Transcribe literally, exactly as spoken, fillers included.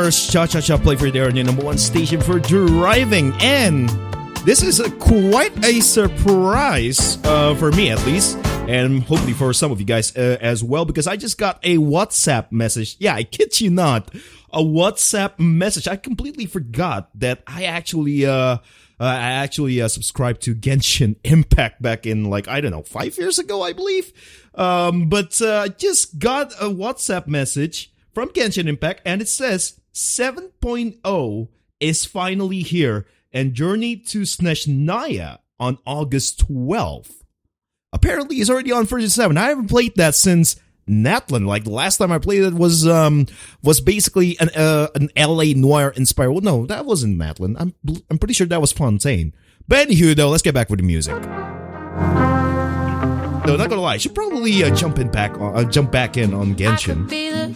course, Cha Cha Cha Play for there on your number one station for driving. And this is a, quite a surprise uh, for me, at least. And hopefully for some of you guys uh, as well, because I just got a WhatsApp message. Yeah, I kid you not. A WhatsApp message. I completely forgot that I actually, uh, uh I actually uh, subscribed to Genshin Impact back in, like, I don't know, five years ago, I believe. Um, but uh, I just got a WhatsApp message from Genshin Impact, and it says seven point oh is finally here, and Journey to Snezhnaya on August twelfth. Apparently, it's already on version seven. I haven't played that since Natlan. Like, the last time I played it was um was basically an uh, an L A Noire inspired. Well, no, that wasn't Natlan. I'm I'm pretty sure that was Fontaine. But anywho, though, let's get back with the music. No, not gonna lie. I should probably uh, jump in back on, uh, jump back in on Genshin.